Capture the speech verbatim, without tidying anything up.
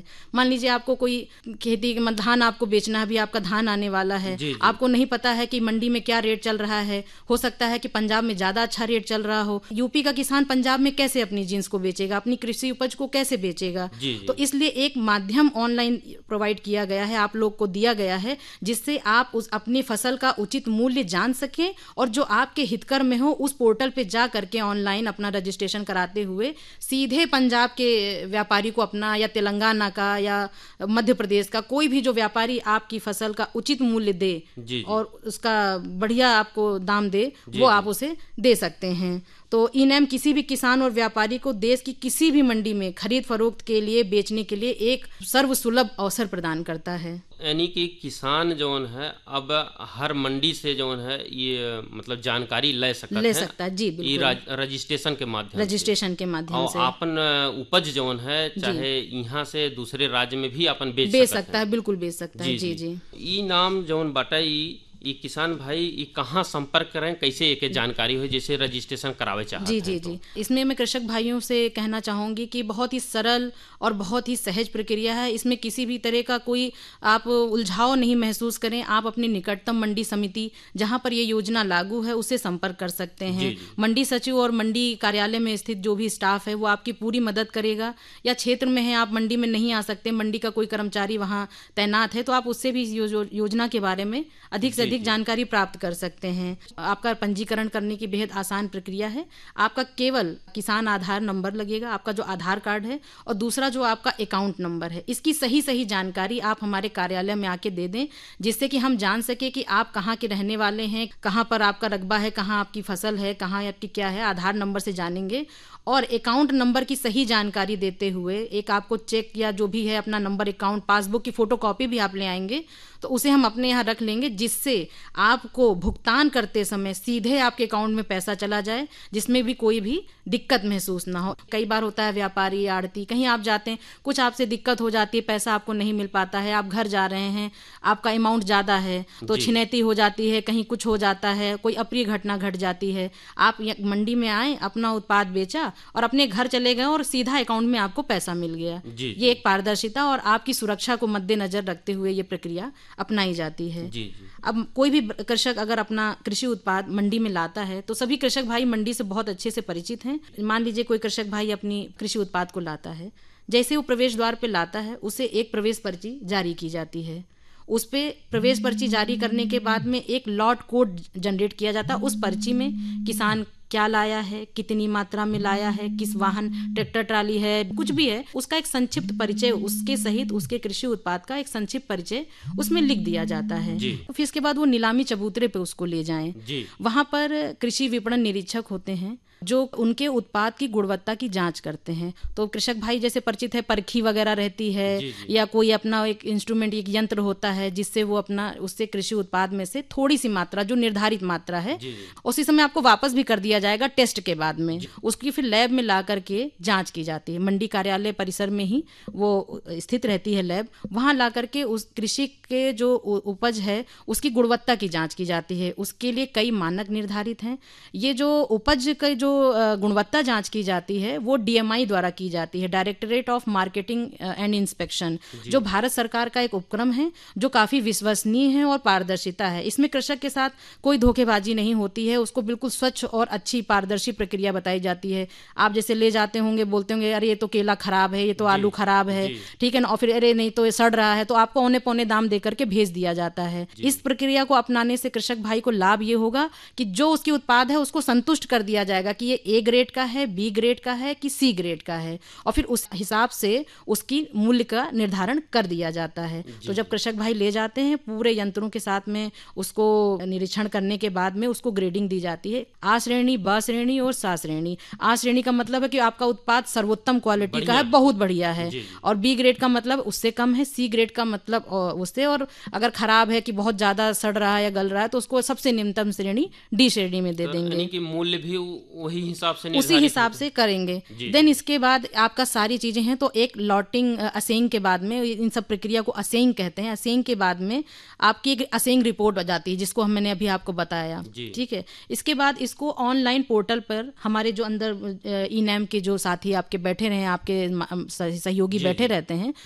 मान लीजिए आपको कोई खेती मतलब धान आपको बेचना है, अभी आपका धान आने वाला है, आपको नहीं पता है कि मंडी में क्या रेट चल रहा है, हो सकता है कि पंजाब में ज्यादा अच्छा रेट चल रहा हो, यूपी का किसान पंजाब में कैसे अपनी जींस को बेचेगा, अपनी कृषि उपज को कैसे बेचेगा। तो इसलिए एक माध्यम ऑनलाइन प्रोवाइड किया गया है, आप लोग को दिया गया है, जिससे आप उस अपनी फसल का उचित मूल्य जान सकें और जो आपके हितकर में हो उस पोर्टल पे जा करके ऑनलाइन अपना रजिस्ट्रेशन कराते हुए सीधे पंजाब के व्यापारी को अपना, या तेलंगाना का या मध्य प्रदेश का कोई भी जो व्यापारी आपकी फसल का उचित मूल्य दे जी, जी। और उसका बढ़िया आपको दाम दे, वो आप उसे दे सकते हैं। तो ई नैम किसी भी किसान और व्यापारी को देश की किसी भी मंडी में खरीद फरोख्त के लिए, बेचने के लिए एक सर्वसुलभ अवसर प्रदान करता है। यानी कि किसान जौन है अब हर मंडी से जौन है ये मतलब जानकारी ले सकता ले सकता है जी, बिल्कुल रजिस्ट्रेशन के माध्यम रजिस्ट्रेशन के माध्यम से अपन उपज जौन है चाहे यहाँ से दूसरे राज्य में भी अपन बेच बेच सकता है, बिल्कुल बेच सकता है जी जी। ई नाम जौन बाटा ये किसान भाई ये कहाँ संपर्क करें, कैसे एक जानकारी हो जैसे रजिस्ट्रेशन करावे चाहते जी जी जी। इसमें मैं कृषक भाइयों से कहना चाहूँगी कि बहुत ही सरल और बहुत ही सहज प्रक्रिया है। इसमें किसी भी तरह का कोई आप उलझाव नहीं महसूस करें। आप अपनी निकटतम मंडी समिति जहाँ पर ये योजना लागू है उससे संपर्क कर सकते हैं। मंडी सचिव और मंडी कार्यालय में स्थित जो भी स्टाफ है वो आपकी पूरी मदद करेगा। या क्षेत्र में है, आप मंडी में नहीं आ सकते, मंडी का कोई कर्मचारी वहाँ तैनात है, तो आप उससे भी योजना के बारे में अधिक से अधिक जानकारी प्राप्त कर सकते हैं। आपका पंजीकरण करने की बेहद आसान प्रक्रिया है। आपका केवल किसान आधार नंबर लगेगा, आपका जो आधार कार्ड है, और दूसरा जो आपका अकाउंट नंबर है। इसकी सही सही जानकारी आप हमारे कार्यालय में आके दे दें, जिससे कि हम जान सके कि आप कहाँ के रहने वाले हैं, कहाँ पर आपका रकबा है, कहाँ आपकी फसल है, कहाँ आपकी क्या है। आधार नंबर से जानेंगे और अकाउंट नंबर की सही जानकारी देते हुए एक आपको चेक या जो भी है अपना नंबर, अकाउंट पासबुक की फोटोकॉपी भी आप ले आएंगे, तो उसे हम अपने यहाँ रख लेंगे, जिससे आपको भुगतान करते समय सीधे आपके अकाउंट में पैसा चला जाए, जिसमें भी कोई भी दिक्कत महसूस ना हो। कई बार होता है व्यापारी, आड़ती, कहीं आप जाते हैं, कुछ आपसे दिक्कत हो जाती है, पैसा आपको नहीं मिल पाता है, आप घर जा रहे हैं, आपका अमाउंट ज़्यादा है तो छिनैती हो जाती है, कहीं कुछ हो जाता है, कोई अप्रिय घटना घट जाती है। आप मंडी में आए, अपना उत्पाद बेचा और अपने घर चले गए और सीधा अकाउंट में आपको पैसा मिल गया। ये एक पारदर्शिता और आपकी सुरक्षा को मद्देनजर रखते हुए ये प्रक्रिया अपनाई जाती है। जी, जी। अब कोई भी कृषक अगर अपना कृषि उत्पाद मंडी में लाता है तो सभी कृषक भाई मंडी से बहुत अच्छे से परिचित हैं। मान लीजिए कोई कृषक भाई अपनी कृषि उत्पाद को लाता है, जैसे वो प्रवेश द्वार पे लाता है उसे एक प्रवेश पर्ची जारी की जाती है। उस पे प्रवेश पर्ची जारी करने के बाद में एक लॉट कोड जनरेट किया जाता है। उस पर्ची में किसान क्या लाया है, कितनी मात्रा में लाया है, किस वाहन, ट्रैक्टर ट्राली है, कुछ भी है, उसका एक संक्षिप्त परिचय, उसके सहित उसके कृषि उत्पाद का एक संक्षिप्त परिचय उसमें लिख दिया जाता है। फिर इसके बाद वो नीलामी चबूतरे पे उसको ले जाएं। वहां पर कृषि विपणन निरीक्षक होते हैं जो उनके उत्पाद की गुणवत्ता की जांच करते हैं। तो कृषक भाई जैसे परिचित है, परखी वगैरह रहती है, जी, जी। या कोई अपना एक इंस्ट्रूमेंट, एक यंत्र होता है जिससे वो अपना उससे कृषि उत्पाद में से थोड़ी सी मात्रा, जो निर्धारित मात्रा है, उसी समय आपको वापस भी कर दिया जाएगा टेस्ट के बाद में। उसकी फिर लैब में ला करके जांच की जाती है। मंडी कार्यालय परिसर में ही वो स्थित रहती है लैब। वहां ला करके उस कृषि के जो उपज है उसकी गुणवत्ता की जांच की जाती है। उसके लिए कई मानक निर्धारित हैं। ये जो उपज का जो गुणवत्ता जांच की जाती है वो डी एम आई द्वारा की जाती है, directorate of marketing and inspection, जो भारत सरकार का एक उपक्रम है जो काफी विश्वसनीय है और पारदर्शिता है। इसमें कृषक के साथ कोई धोखेबाजी नहीं होती है, उसको बिल्कुल स्वच्छ और अच्छी पारदर्शी प्रक्रिया बताई जाती है। आप जैसे ले जाते होंगे, बोलते होंगे अरे ये तो केला खराब है, ये तो आलू खराब है, ठीक है ना, और फिर अरे नहीं तो ये सड़ रहा है, तो आपको औने पौने दाम दे करके भेज दिया जाता है। इस प्रक्रिया को अपनाने से कृषक भाई को लाभ ये होगा कि जो उसकी उत्पाद है उसको संतुष्ट कर दिया जाएगा कि ये ए ग्रेड का है, बी ग्रेड का है कि सी ग्रेड का है, और फिर उस हिसाब से उसकी मूल्य का निर्धारण कर दिया जाता है। तो जब कृषक भाई ले जाते हैं पूरे यंत्रों के साथ में, उसको निरीक्षण करने के बाद में उसको ग्रेडिंग दी जाती है, आ श्रेणी, ब श्रेणी और सा श्रेणी। आ श्रेणी का मतलब है कि आपका उत्पाद सर्वोत्तम क्वालिटी का है, बहुत बढ़िया है, और बी ग्रेड का मतलब उससे कम है, सी ग्रेड का मतलब उससे, और अगर खराब है कि बहुत ज्यादा सड़ रहा है या गल रहा है तो उसको सबसे निम्नतम श्रेणी डी श्रेणी में दे देंगे। यानी कि मूल्य भी वही हिसाब से उसी हिसाब से करेंगे। देन इसके बाद आपका सारी चीजें हैं तो एक लॉटिंग असेंग के बाद में, इन सब प्रक्रिया को असेंग कहते हैं, असेंग के बाद में आपकी एक असेंग रिपोर्ट आ जाती है जिसको मैंने अभी आपको बताया, ठीक है। इसके बाद इसको ऑनलाइन पोर्टल पर हमारे जो अंदर ई नैम के जो साथी आपके बैठे रहे, आपके सहयोगी बैठे रहते हैं,